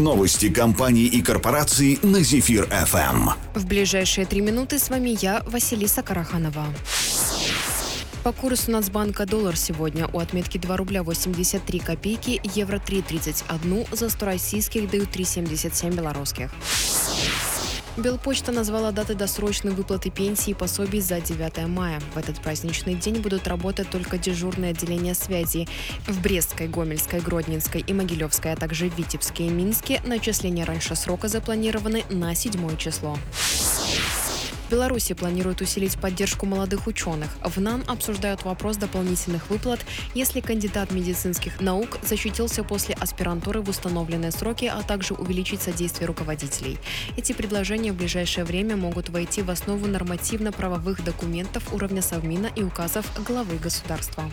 Новости компаний и корпораций на Зефир ФМ. В ближайшие 3 минуты с вами я, Василиса Караханова. По курсу Нацбанка доллар сегодня у отметки 2 рубля 83 копейки, евро 3,31, за 100 российских дают 3,77 белорусских. Белпочта назвала даты досрочной выплаты пенсии и пособий за 9 мая. В этот праздничный день будут работать только дежурные отделения связи. В Брестской, Гомельской, Гродненской и Могилевской, а также в Витебске и Минске начисления раньше срока запланированы на 7 число. В Беларуси планируют усилить поддержку молодых ученых. В НАН обсуждают вопрос дополнительных выплат, если кандидат медицинских наук защитился после аспирантуры в установленные сроки, а также увеличить содействие руководителей. Эти предложения в ближайшее время могут войти в основу нормативно-правовых документов уровня Совмина и указов главы государства.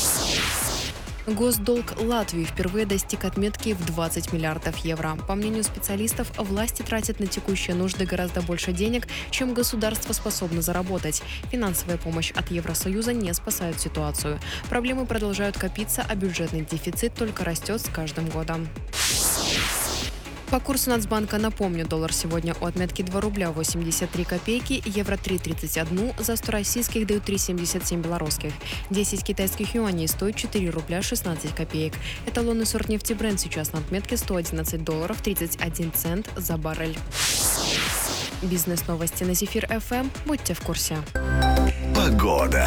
Госдолг Латвии впервые достиг отметки в 20 миллиардов евро. По мнению специалистов, власти тратят на текущие нужды гораздо больше денег, чем государство способно заработать. Финансовая помощь от Евросоюза не спасает ситуацию. Проблемы продолжают копиться, а бюджетный дефицит только растет с каждым годом. По курсу Нацбанка, напомню, доллар сегодня у отметки 2 рубля 83 копейки, евро 3,31, за 100 российских дают 3,77 белорусских. 10 китайских юаней стоит 4 рубля 16 копеек. Эталонный сорт нефти Brent сейчас на отметке 111 долларов 31 цент за баррель. Бизнес-новости на Зефир ФМ. Будьте в курсе. Погода.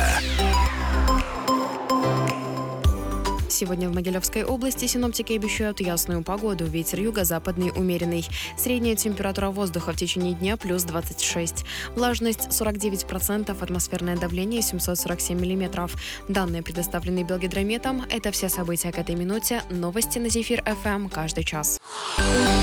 Сегодня в Могилевской области синоптики обещают ясную погоду. Ветер юго-западный умеренный. Средняя температура воздуха в течение дня плюс 26. Влажность 49%, атмосферное давление 747 миллиметров. Данные предоставлены Белгидрометом. Это все события к этой минуте. Новости на Зефир ФМ каждый час.